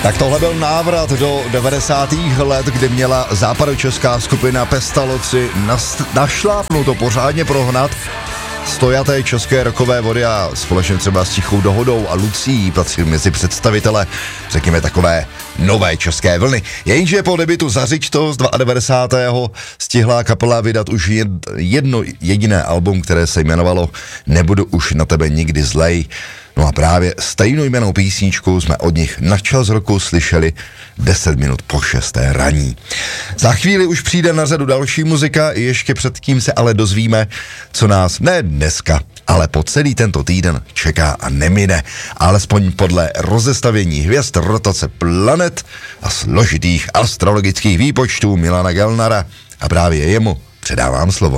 Tak tohle byl návrat do 90. let, kdy měla západočeská skupina Pestalozzi našlápnuto pořádně prohnat stojaté české rockové vody a společně třeba s Tichou dohodou a Lucí patří mezi představitele, řekněme, takové nové české vlny. Jenže po debutu Zařič to z 92. stihla kapela vydat už jedno jediné album, které se jmenovalo Nebudu už na tebe nikdy zlej. No a právě stejnojmennou písničku jsme od nich na Čas roku slyšeli 10 minut po 6. raní. Za chvíli už přijde na řadu další muzika, ještě předtím se ale dozvíme, co nás ne dneska, ale po celý tento týden čeká a nemine, alespoň podle rozestavění hvězd, rotace planet a složitých astrologických výpočtů Milana Gelnara. A právě jemu předávám slovo.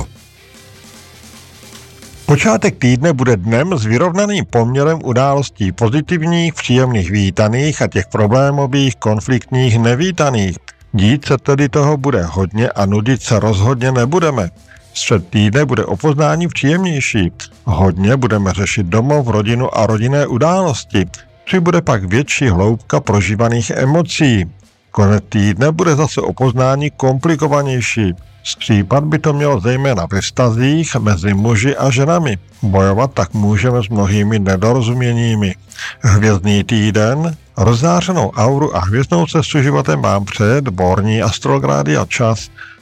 Počátek týdne bude dnem s vyrovnaným poměrem událostí pozitivních, příjemných vítaných a těch problémových, konfliktních nevítaných. Dít se tedy toho bude hodně a nudit se rozhodně nebudeme. Střed týdne bude o poznání příjemnější. Hodně budeme řešit domov, rodinu a rodinné události. Přibude pak větší hloubka prožívaných emocí. Konec týdne bude zase o poznání komplikovanější. Případ by to mělo zejména ve vztazích mezi muži a ženami. Bojovat tak můžeme s mnohými nedorozuměními. Hvězdný týden, rozzářenou auru a hvězdnou cestu životem vám před Borní Astrologrády a Čas.